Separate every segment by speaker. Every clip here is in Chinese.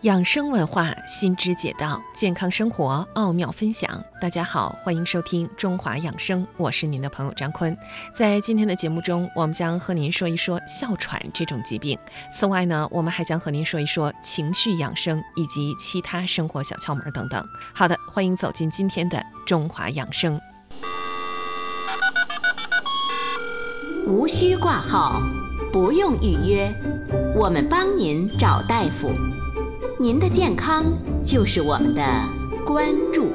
Speaker 1: 养生文化新知解道，健康生活奥妙分享。大家好，欢迎收听中华养生，我是您的朋友张坤。在今天的节目中，我们将和您说一说哮喘这种疾病。此外呢，我们还将和您说一说情绪养生以及其他生活小窍门等等。好的，欢迎走进今天的中华养生。
Speaker 2: 无需挂号，不用预约，我们帮您找大夫。您的健康就是我们的关注。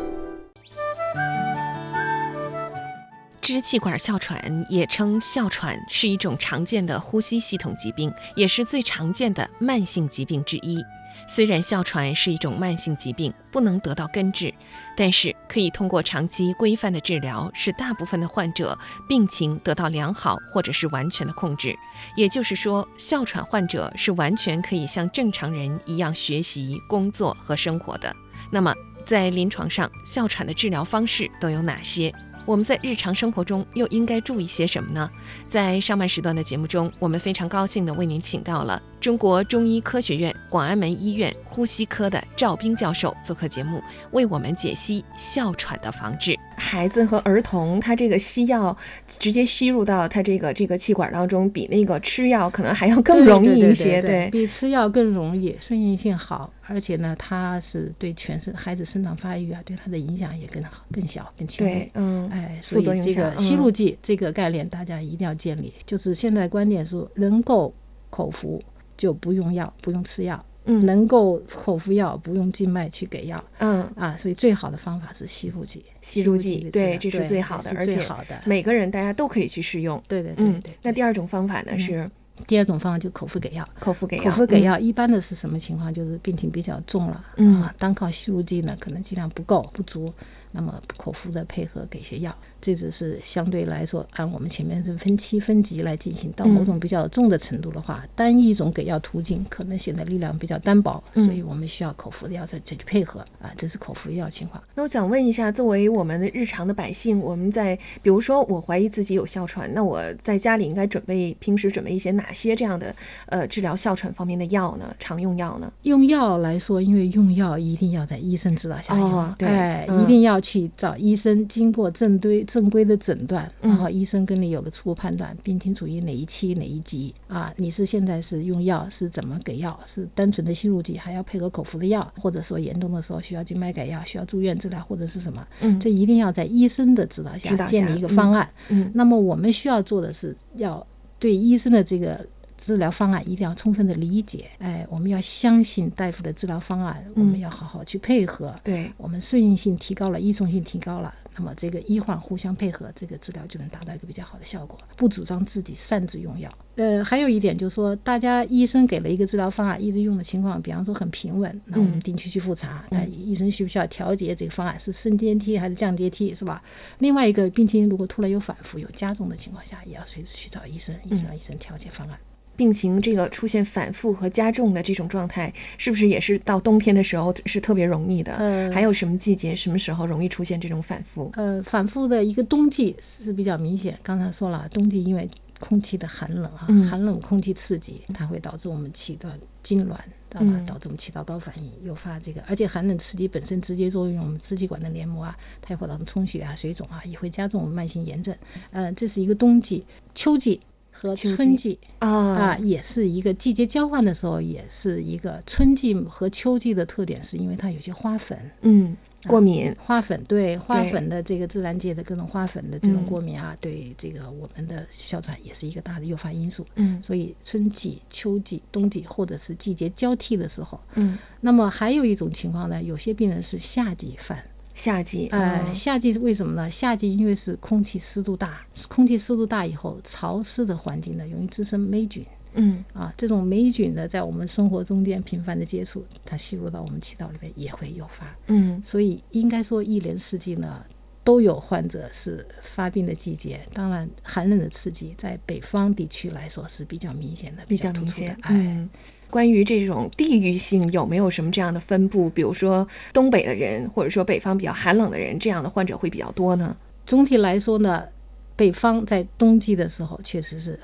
Speaker 1: 支气管哮喘也称哮喘，是一种常见的呼吸系统疾病，也是最常见的慢性疾病之一。虽然哮喘是一种慢性疾病，不能得到根治，但是可以通过长期规范的治疗，使大部分的患者病情得到良好或者是完全的控制。也就是说，哮喘患者是完全可以像正常人一样学习、工作和生活的。那么，在临床上，哮喘的治疗方式都有哪些？我们在日常生活中又应该注意些什么呢？在上半时段的节目中，我们非常高兴地为您请到了中国中医科学院广安门医院呼吸科的赵斌教授做客节目，为我们解析哮喘的防治。孩子和儿童，他这个吸药直接吸入到他这个气管当中，比那个吃药可能还要更容易一些，
Speaker 3: 对，比吃药更容易，顺应性好，而且呢，它是对全身孩子生长发育啊，对他的影响也更小、更轻微。所以这个吸入剂这个概念大家一定要建立，就是现在观点说，能够口服就不用药，不用吃药。能够口服药不用静脉去给药，所以最好的方法是吸入剂。吸入剂，
Speaker 1: 对，这是最好的，而且每个人大家都可以去试用。
Speaker 3: 对。
Speaker 1: 那第二种方法呢是？
Speaker 3: 第二种方法就口服给药。
Speaker 1: 口服给药，
Speaker 3: 一般的是什么情况？就是病情比较重了，单靠吸入剂呢，可能剂量不足，那么口服的配合给些药，这只是相对来说按我们前面的分期分级来进行。到某种比较重的程度的话，单一种给药途径可能显得力量比较单薄，所以我们需要口服的药再去配合这是口服药情况。
Speaker 1: 那我想问一下，作为我们的日常的百姓，我们在比如说我怀疑自己有哮喘，那我在家里应该平时准备一些哪些这样的治疗哮喘方面的药呢？常用药呢？
Speaker 3: 用药来说，因为用药一定要在医生指导下用，一定要去找医生，经过正规的诊断，然后医生跟你有个初步判断，病情处于哪一期哪一级你是现在是用药是怎么给药，是单纯的吸入剂，还要配合口服的药，或者说严重的时候需要静脉改药，需要住院治疗或者是什么，这一定要在医生的指导下建立一个方案。那么我们需要做的是要对医生的这个治疗方案一定要充分的理解，我们要相信大夫的治疗方案，我们要好好去配合，对，我们顺应性提高了，依从性提高了，那么这个医患互相配合，这个治疗就能达到一个比较好的效果。不主张自己擅自用药。还有一点就是说，大家医生给了一个治疗方案，一直用的情况，比方说很平稳，那我们定期去复查，医生需不需要调节这个方案，是升阶梯还是降阶梯，是吧？另外一个，病情如果突然有反复、有加重的情况下，也要随时去找医生调节方案。
Speaker 1: 病情这个出现反复和加重的这种状态，是不是也是到冬天的时候是特别容易的？还有什么季节、什么时候容易出现这种反复？
Speaker 3: 反复的一个冬季是比较明显。刚才说了，冬季因为空气的寒冷寒冷空气刺激，它会导致我们气的痉挛，导致我们气道高反应，诱发这个，而且寒冷刺激本身直接作用我们支气管的黏膜它也会导致充血水肿也会加重我们慢性炎症。这是一个冬季。秋季和春季也是一个季节交换的时候，也是一个春季和秋季的特点，是因为它有些花粉，
Speaker 1: 过敏，
Speaker 3: 花粉，对花粉的这个自然界的各种花粉的这种过敏对这个我们的哮喘也是一个大的诱发因素。所以春季、秋季、冬季或者是季节交替的时候，那么还有一种情况呢，有些病人是夏季犯。夏季为什么呢？夏季因为是空气湿度大以后，潮湿的环境呢容易滋生霉菌。这种霉菌呢，在我们生活中间频繁的接触，它吸入到我们气道里面也会诱发。所以应该说一年四季呢都有患者是发病的季节。当然寒冷的刺激在北方地区来说是比较明显的，比较突出的。
Speaker 1: 关于这种地域性有没有什么这样的分布？比如说东北的人，或者说北方比较寒冷的人，这样的患者会比较多呢？
Speaker 3: 总体来说呢，北方在冬季的时候确实是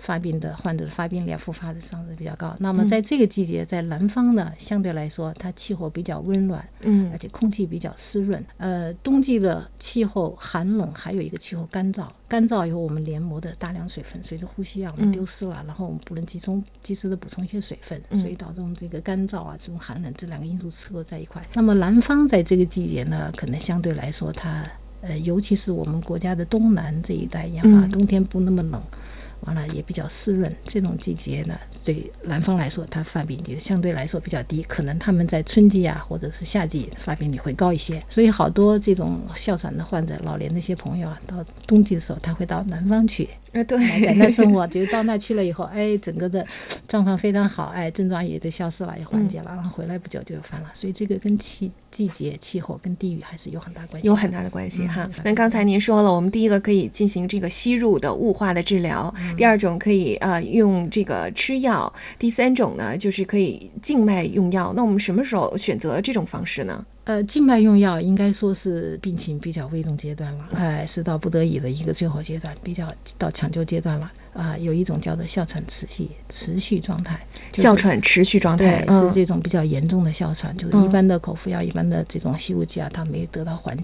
Speaker 3: 发病的患者的发病量复发的上升比较高。那么在这个季节，在南方呢，相对来说它气候比较温暖，而且空气比较湿润。冬季的气候寒冷，还有一个气候干燥。干燥以后，我们黏膜的大量水分随着呼吸我们丢失了，然后我们不能及时的补充一些水分，所以导致我们这个干燥这种寒冷这两个因素凑在一块。那么南方在这个季节呢，可能相对来说它尤其是我们国家的东南这一带沿岸，冬天不那么冷，完了也比较湿润，这种季节呢，对南方来说，它发病率相对来说比较低，可能他们在春季或者是夏季发病率会高一些。所以好多这种哮喘的患者，老年的一些朋友到冬季的时候，他会到南方去。
Speaker 1: 对，
Speaker 3: 在那生活，就到那去了以后，整个的状况非常好，症状也都消失了，也缓解了，然后回来不久就犯了。所以这个跟季节、气候跟地域还是有很大关系，
Speaker 1: 有很大的关系哈。那刚才您说了，我们第一个可以进行这个吸入的雾化的治疗，第二种可以用这个吃药，第三种呢就是可以静脉用药。那我们什么时候选择这种方式呢？
Speaker 3: 静脉用药应该说是病情比较危重阶段了，是到不得已的一个最后阶段，比较到抢救阶段了。有一种叫做哮喘持续状态，
Speaker 1: 哮喘持续状态，
Speaker 3: 对，是这种比较严重的哮喘，就是一般的口服药、一般的这种吸入剂它没得到缓解。